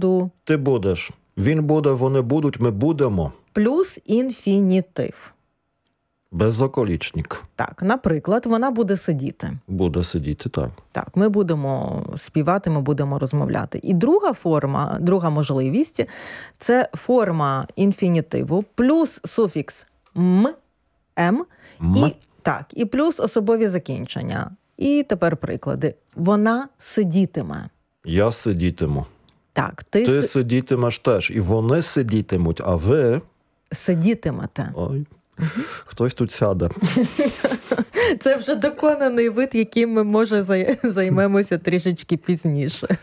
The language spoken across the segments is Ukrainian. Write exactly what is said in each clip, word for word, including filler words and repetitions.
буду. Ти будеш. Він буде, вони будуть, ми будемо. Плюс інфінітив. Безоколічник. Так, наприклад, вона буде сидіти. Буде сидіти, так. Так, ми будемо співати, ми будемо розмовляти. І друга форма, друга можливість – це форма інфінітиву плюс суфікс «м», «м», М. і, так, і плюс особові закінчення. І тепер приклади. Вона сидітиме. Я сидітиму. Так, ти, Ти с... сидітимеш теж. І вони сидітимуть, а ви... сидітимете. Ой, хтось тут сяде. Це вже доконаний вид, яким ми, може, займемося трішечки пізніше.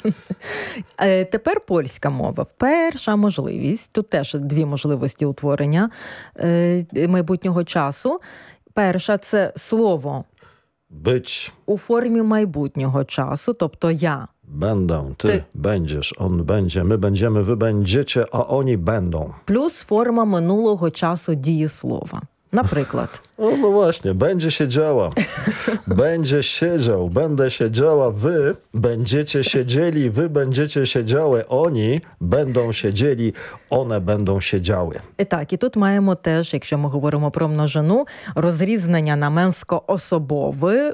Тепер польська мова. Перша можливість. Тут теж дві можливості утворення майбутнього часу. Перша – це слово Być. У формі майбутнього часу, тобто я. Będę, ty, Ty. będziesz, on będzie, my będziemy, wy będziecie, a oni będą. Плюс форма минулого часу дієслова. Наприклад. O, no właśnie, będzie siedziała, będzie siedział, będę siedziała, wy będziecie siedzieli, wy będziecie siedziały, oni będą siedzieli, one będą siedziały. І так, і тут маємо теж, якщо ми говоримо про множину, розрізнення на менсько-особове,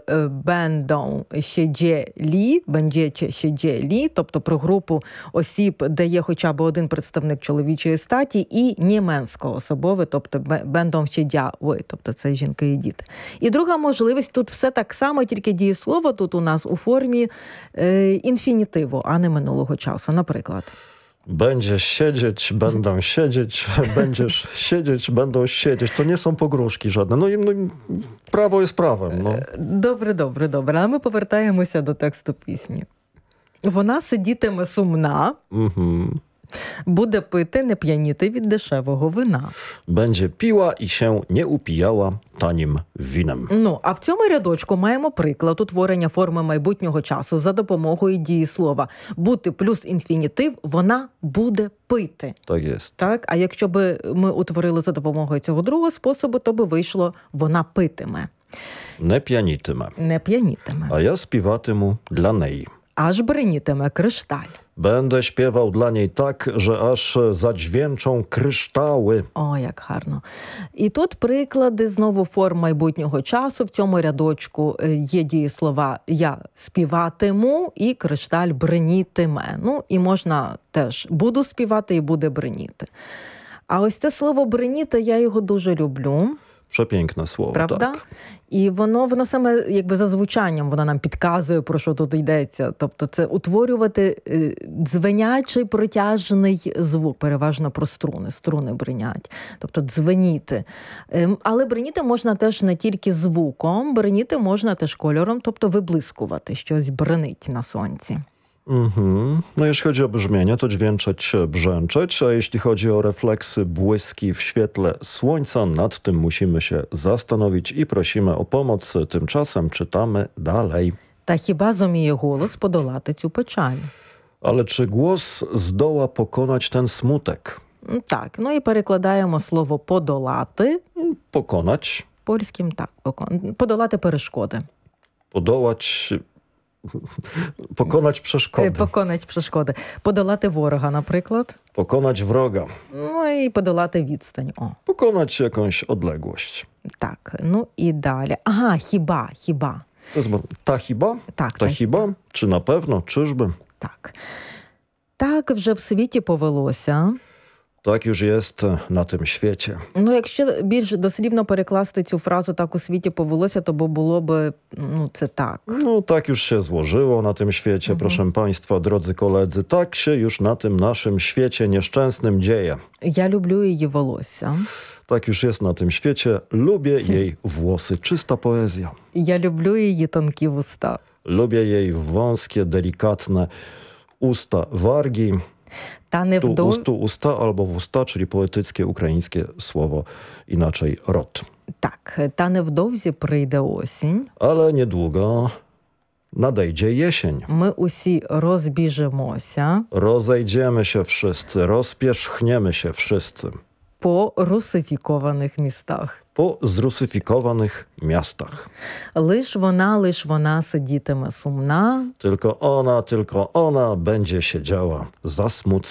będą siedzieli, będziecie siedzieli, тобто про групу осіб, де є хоча б один представник чоловічої статі, і неменсько-особове, тобто będą siedziały, тобто це жінки і діти. І друга можливість, тут все так само, тільки дієслово тут у нас у формі е, інфінітиву, а не минулого часу. Наприклад. Będziesz siedzieć, będą siedzieć, będziesz siedzieć, będą siedzieć. To nie są pogróżki żadne. No i no, prawo jest prawem. No. Добре, добре, добре. А ми повертаємося до тексту пісні. Вона сидітиме сумна, Mhm. буде пити, не п'яніти від дешевого вина. Będzie piła i się nie upijała tanim winem. Ну, а в цьому рядочку маємо приклад утворення форми майбутнього часу за допомогою дієслова. Бути плюс інфінітив, вона буде пити. Tak jest. Так? А якщо би ми утворили за допомогою цього другого способу, то би вийшло «вона питиме». Не pianitymę. Не п'янітиме. A ja śpiewatymу dla niej. Аж бринітиме кришталь. Będę śpiewał dla niej tak, że aż zadźwięczą kryształy. О, як гарно. І тут приклади знову форм майбутнього часу. В цьому рядочку є дієслова «я співатиму» і «кришталь бринітиме». Ну, і можна теж «буду співати» і «буде бриніти». А ось це слово «бриніти», я його дуже люблю. Przepiękne słowo, Правда? tak. І воно, воно саме якби за звучанням, воно нам підказує, про що тут йдеться. Тобто це утворювати е, дзвенячий протяжний звук, переважно про струни, струни бринять. Тобто дзвеніти. Е, але бриніти можна теж не тільки звуком, бриніти можна теж кольором, тобто виблискувати, щось бринить на сонці. Mhm. No jeśli chodzi o brzmienie, to dźwięczeć, brzęczeć, a jeśli chodzi o refleksy, błyski w świetle słońca, nad tym musimy się zastanowić i prosimy o pomoc. Tymczasem czytamy dalej. Та хіба зуміє голос подолати цю печаль? Ale czy głos zdoła pokonać ten smutek? Так, ну і перекладаємо слово «подолати». Pokonać. Польським так, подолати перешкоди. Podołać... Pokonać przeszkody. Поконать перешкоди. Подолати ворога, наприклад. Pokonać wroga. Ну і подолати відстань. О. Pokonać jakąś odległość. Так, ну і далі. Ага, хіба, хіба. To jest, ta chyba? Так, Ta chyba? Czy na pewno? Czyżby? Так. Так вже в світі повелося. Tak już jest na tym świecie. Ну, якщо більш дослівно перекласти цю фразу «так у світі повелося», то було б, ну, це так. No tak już się złożyło na tym świecie, Mhm. proszę państwa, drodzy koledzy. Tak się już na tym naszym świecie nieszczęsnym dzieje. Я люблю її волосся. Tak już jest na tym świecie. Lubię jej włosy. Czysta poezja. Я люблю її тонкі вуста. Lubię jej wąskie, delikatne usta wargi. Та не Tu вдов... ustu usta albo w usta, czyli poetyckie ukraińskie słowo, inaczej rot. Так, та невдовзі прийде осінь. Ale niedługo nadejdzie jesień. Ми усі розбіжемося Rozejdziemy się wszyscy, rozpierzchniemy się wszyscy по русифікованих містах. po zrusyfikowanych miastach. Лиш вона, лиш вона сидітиме сумна. Tylko ona, tylko ona będzie siedziała zasmucona.